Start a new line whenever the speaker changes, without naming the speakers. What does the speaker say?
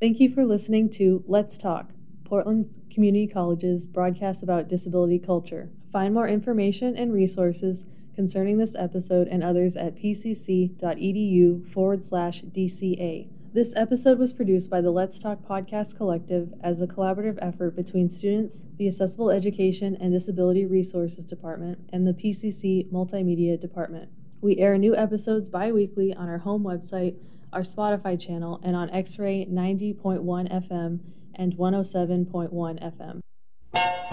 Thank you for listening to Let's Talk, Portland Community College's broadcast about disability culture. Find more information and resources concerning this episode and others at pcc.edu/DCA. This episode was produced by the Let's Talk Podcast Collective as a collaborative effort between students, the Accessible Education and Disability Resources Department, and the PCC Multimedia Department. We air new episodes bi-weekly on our home website, our Spotify channel, and on X-Ray 90.1 FM and 107.1 FM.